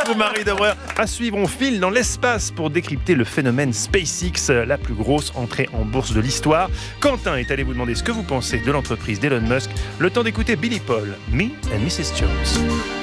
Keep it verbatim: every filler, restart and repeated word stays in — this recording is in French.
beaucoup Marie Debreur. À suivre, on file dans l'espace pour décrypter le phénomène SpaceX, la plus grosse entrée en bourse de l'histoire. Quentin est allé vous demander ce que vous pensez de l'entreprise d'Elon Musk. Le temps d'écouter Billy Paul, Me and missus Jones.